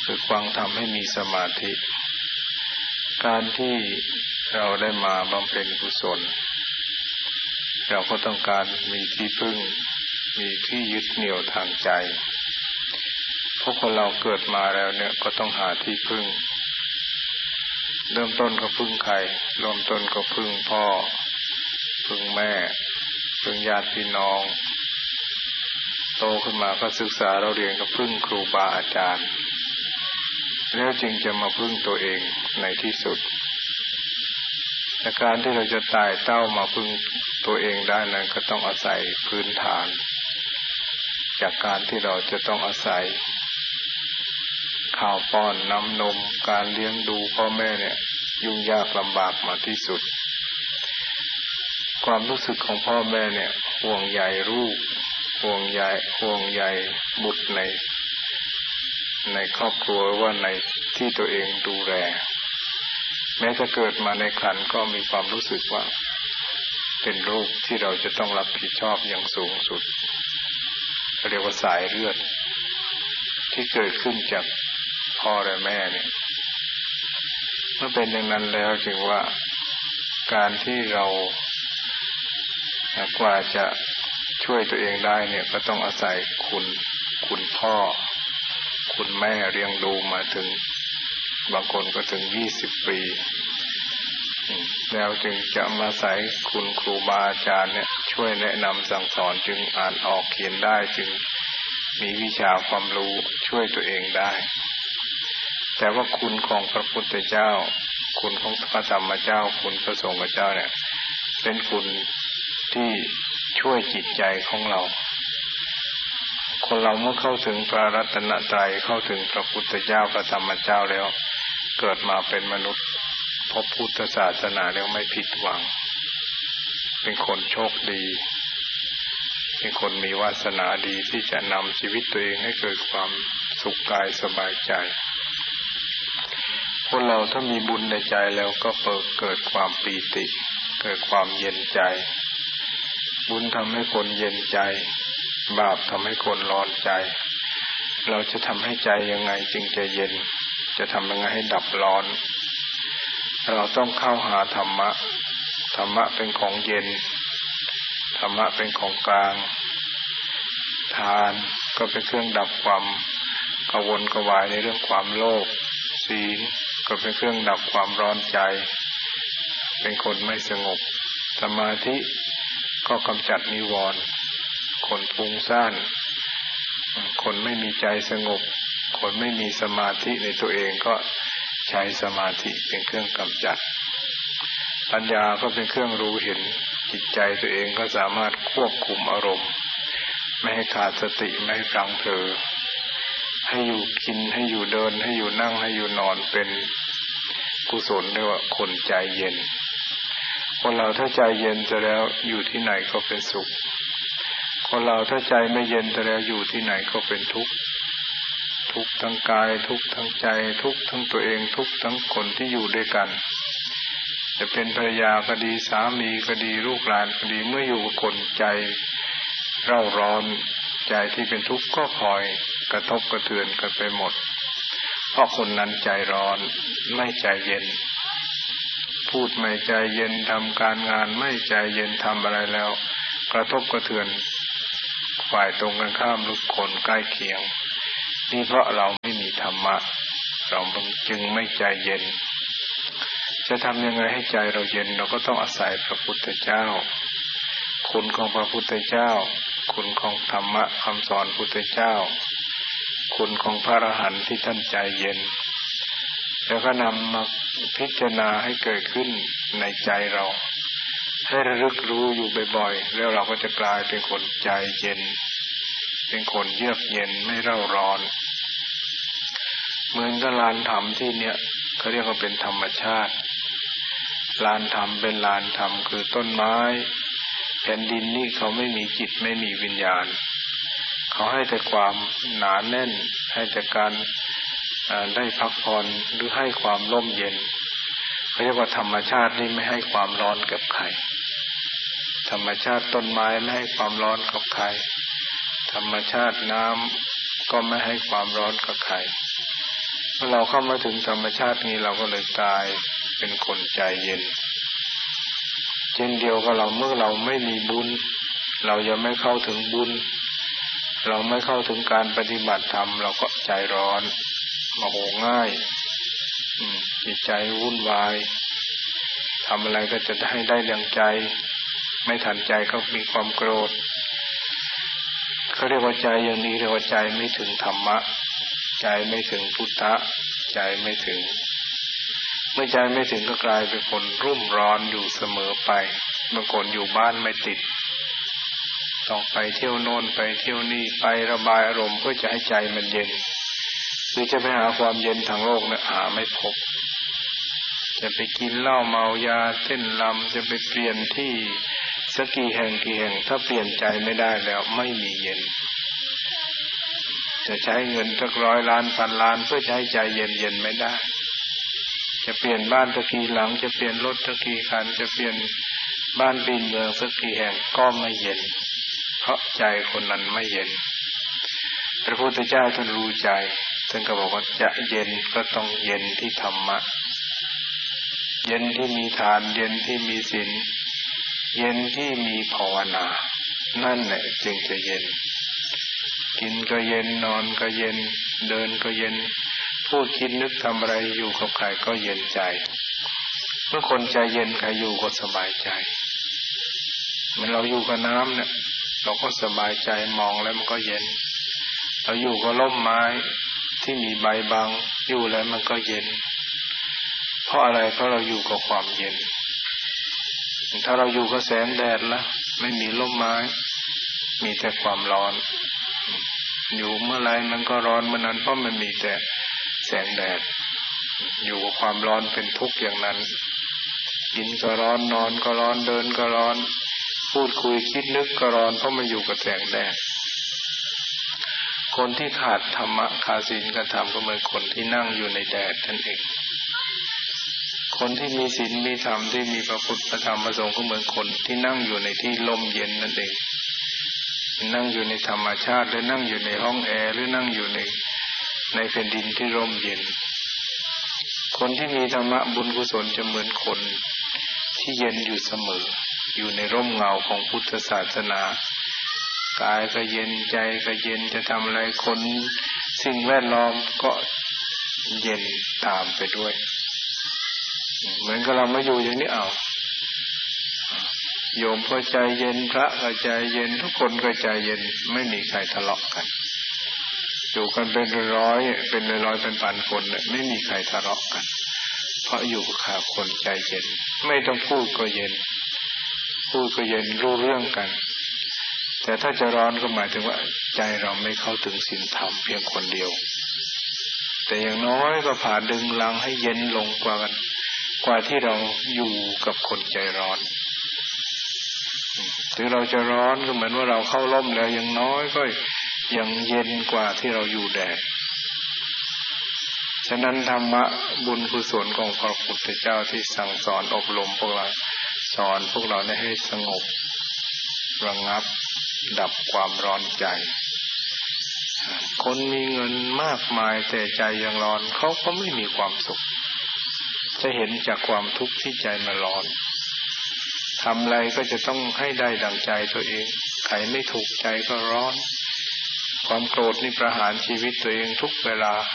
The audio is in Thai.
คือฟังธรรมให้มีสมาธิการที่เราได้มาบำเพ็ญกุศลเราก็ต้องการมีที่พึ่งมีที่ยึดเหนี่ยวทางใจเพราะคนเราเกิดมาแล้วเนี่ยก็ต้องหาที่พึ่งเริ่มต้นก็พึ่งใครเริ่มต้นก็พึ่งพ่อพึ่งแม่พึ่งญาติพี่น้องโตขึ้นมาก็ศึกษาเราเรียนก็พึ่งครูบาอาจารย์แล้วจึงจะมาพึ่งตัวเองในที่สุดแต่การที่เราจะไต่เต้ามาพึ่งตัวเองได้นั้นก็ต้องอาศัยพื้นฐานจากการที่เราจะต้องอาศัยข้าวป้อนน้ำนมการเลี้ยงดูพ่อแม่เนี่ยยุ่งยากลำบากมาที่สุดความรู้สึกของพ่อแม่เนี่ยห่วงใยลูกห่วงใยบุตรในครอบครัวว่าในที่ตัวเองดูแลแม้จะเกิดมาในครรภ์ก็มีความรู้สึกว่าเป็นลูกที่เราจะต้องรับผิดชอบอย่างสูงสุดเรียกว่าสายเลือดที่เกิดขึ้นจากพ่อและแม่เนี่ยเมื่อเป็นอย่างนั้นแล้วจึงว่าการที่เรากว่าจะช่วยตัวเองได้เนี่ยก็ต้องอาศัยคุณพ่อคุณแม่เลี้ยงดูมาถึงบางคนก็ถึง20 ปีแล้วจึงจะมาอาศัยคุณครูบาอาจารย์เนี่ยช่วยแนะนำสั่งสอนจึงอ่านออกเขียนได้จึงมีวิชาความรู้ช่วยตัวเองได้แต่ว่าคุณของพระพุทธเจ้าคุณของพระธรรมเจ้าคุณพระสงฆ์เจ้าเนี่ยเป็นคุณที่ช่วยจิตใจของเราคนเราเมื่อเข้าถึงพระรัตนตรัยเข้าถึงพระพุทธเจ้าพระธรรมเจ้าแล้วเกิดมาเป็นมนุษย์พบพุทธศาสนาแล้วไม่ผิดหวังเป็นคนโชคดีเป็นคนมีวาสนาดีที่จะนำชีวิตตัวเองให้เกิดความสุขกายสบายใจคนเราถ้ามีบุญในใจแล้วก็เกิดความปีติเกิดความเย็นใจบุญทำให้คนเย็นใจบาปทำให้คนร้อนใจเราจะทำให้ใจยังไงจึงจะเย็นจะทำยังไงให้ดับร้อนเราต้องเข้าหาธรรมะธรรมะเป็นของเย็นธรรมะเป็นของกลางทานก็เป็นเครื่องดับความกังวลกวายในเรื่องความโลภศีลก็เป็นเครื่องดับความร้อนใจเป็นคนไม่สงบสมาธิก็กำจัดนิวรณ์คนฟุ้งซ่านคนไม่มีใจสงบคนไม่มีสมาธิในตัวเองก็ใช้สมาธิเป็นเครื่องกำจัดปัญญาก็เป็นเครื่องรู้เห็นจิตใจตัวเองก็สามารถควบคุมอารมณ์ไม่ให้ขาดสติไม่ให้พลั้งเผลอให้อยู่กินให้อยู่เดินให้อยู่นั่งให้อยู่นอนเป็นกุศลเรียกว่าคนใจเย็นคนเราถ้าใจเย็นจะแล้วอยู่ที่ไหนก็เป็นสุขคนเราถ้าใจไม่เย็นจะแล้วอยู่ที่ไหนก็เป็นทุกข์ทุกข์ทั้งกายทุกข์ทั้งใจทุกข์ทั้งตัวเองทุกข์ทั้งคนที่อยู่ด้วยกันจะเป็นภรรยาก็ดีสามีก็ดีลูกหลานก็ดีเมื่ออยู่กับคนใจเร่าร้อนใจที่เป็นทุกข์ก็คอยกระทบกระเทือนกันไปหมดเพราะคนนั้นใจร้อนไม่ใจเย็นพูดไม่ใจเย็นทำการงานไม่ใจเย็นทำอะไรแล้วกระทบกระเทือนฝ่ายตรงกันข้ามหรือคนใกล้เคียงนี่เพราะเราไม่มีธรรมะเราจึงไม่ใจเย็นจะทำยังไงให้ใจเราเย็นเราก็ต้องอาศัยพระพุทธเจ้าคุณของพระพุทธเจ้าคุณของธรรมะคำสอนพุทธเจ้าคุณของพระอรหันต์ที่ท่านใจเย็นแล้วก็นำมาพิจารณาให้เกิดขึ้นในใจเราให้ระลึกรู้อยู่บ่อยๆแล้วเราก็จะกลายเป็นคนใจเย็นเป็นคนเยือกเย็นไม่เร่าร้อนเหมือนกับลานธรรมที่เนี่ยเขาเรียกว่าเป็นธรรมชาติลานธรรมเป็นลานธรรมคือต้นไม้แผ่นดินนี่เขาไม่มีจิตไม่มีวิญญาณเขาให้แต่ความหนาแน่นให้แต่การได้พักผ่อนหรือให้ความร่มเย็นเขาเรียกว่าธรรมชาตินี่ไม่ให้ความร้อนกับใครธรรมชาติต้นไม้ไม่ให้ความร้อนกับใครธรรมชาติน้ำก็ไม่ให้ความร้อนกับใครเมื่อเราเข้ามาถึงธรรมชาตินี้เราก็เลยกลายเป็นคนใจเย็นเช่นเดียวกับเราเมื่อเราไม่มีบุญเรายังไม่เข้าถึงบุญเราไม่เข้าถึงการปฏิบัติธรรมเราก็ใจร้อนโมโหง่ายจิตใจวุ่นวายทำอะไรก็จะให้ได้ดังใจไม่ทันใจก็มีความโกรธเขาเรียกว่าใจอย่างนี้เรียกว่าใจไม่ถึงธรรมะใจไม่ถึงพุทธะใจไม่ถึงเมื่อใจไม่ถึงก็กลายเป็นคนรุ่มร้อนอยู่เสมอไปเมื่อก่อนอยู่บ้านไม่ติดต้องไปเที่ยวโน่นไปเที่ยวนี่ไประบายอารมณ์เพื่อจะให้ใจมันเย็นคือจะไปหาความเย็นทางโลกเนี่ยหาไม่พบจะไปกินเหล้าเมายาเต้นรำจะไปเปลี่ยนที่สักกี่แห่งถ้าเปลี่ยนใจไม่ได้แล้วไม่มีเย็นจะใช้เงินสัก100 ล้านพันล้านเพื่อจะให้ใจเย็นไม่ได้จะเปลี่ยนบ้านสักกี่หลังจะเปลี่ยนรถสักกี่คันจะเปลี่ยนบ้านปีนเมืองสักกี่แห่งก็ไม่เย็นเพราะใจคนนั้นไม่เย็นพระพุทธเจ้าท่านรู้ใจท่านก็บอกว่าจะเย็นก็ต้องเย็นที่ธรรมะเย็นที่มีทานเย็นที่มีศีลเย็นที่มีภาวนานั่นแหละจึงจะเย็นกินก็เย็นนอนก็เย็นเดินก็เย็นพูดคิดนึกทำอะไรอยู่กับใครก็เย็นใจเมื่อคนใจเย็นใครอยู่ก็สบายใจเหมือนเราอยู่กับน้ำเนี่ยเราก็สบายใจมองแล้วมันก็เย็นเราอยู่กับร่มไม้ที่มีใบบังอยู่แล้วมันก็เย็นเพราะอะไรเพราะเราอยู่กับความเย็นถ้าเราอยู่กับแสงแดดละไม่มีร่มไม้มีแต่ความร้อนอยู่เมื่อไรมันก็ร้อนเมื่อนั้นเพราะมันมีแต่แสงแดดอยู่กับความร้อนเป็นทุกข์อย่างนั้นกินก็ร้อนนอนก็ร้อนเดินก็ร้อนพูดคุยคิดนึกก็ร้อนเพราะมันอยู่กับแสงแดดคนที่ขาดธรรมะขาดศีลขาดธรรมก็เหมือนคนที่นั่งอยู่ในแดดนั่นเองคนที่มีศีลมีธรรมที่มีพระพุทธพระธรรมพระสงฆ์ก็เหมือนคนที่นั่งอยู่ในที่ลมเย็นนั่นเองนั่งอยู่ในธรรมชาติหรือนั่งอยู่ในห้องแอร์หรือนั่งอยู่ในแผ่นดินที่ร่มเย็นคนที่มีธรรมะบุญกุศลจะเหมือนคนที่เย็นอยู่เสมออยู่ในร่มเงาของพุทธศาสนากายก็เย็นใจก็เย็นจะทำอะไรคนสิ่งแวดล้อมก็เย็นตามไปด้วยเหมือนกับเรามาอยู่อย่างนี้โยมก็ใจเย็นพระก็ใจเย็นทุกคนก็ใจเย็นไม่มีใครทะเลาะกันอยู่กันเป็นร้อยเป็นพันคนไม่มีใครทะเลาะกันเพราะอยู่กับคนใจเย็นไม่ต้องพูดก็เย็นพูดก็เย็นรู้เรื่องกันแต่ถ้าจะร้อนก็หมายถึงว่าใจเราไม่เข้าถึงศีลธรรมเพียงคนเดียวแต่อย่างน้อยก็ผ่าดึงลังให้เย็นลงกว่าที่เราอยู่กับคนใจร้อนถึงเราจะร้อนก็เหมือนว่าเราเข้าร่มแล้วอย่างน้อยก็ยังเย็นกว่าที่เราอยู่แดดฉะนั้นธรรมะบุญกุศลของพระพุทธเจ้าที่สั่งสอนอบรมพวกเราสอนพวกเราให้สงบระงับดับความร้อนใจคนมีเงินมากมายแต่ใจยังร้อนเขาก็ไม่มีความสุขจะเห็นจากความทุกข์ที่ใจมันร้อนทำอะไรก็จะต้องให้ได้ดังใจตัวเองใครไม่ถูกใจก็ร้อนความโกรธนี่ประหารชีวิตตัวเองทุกเวลา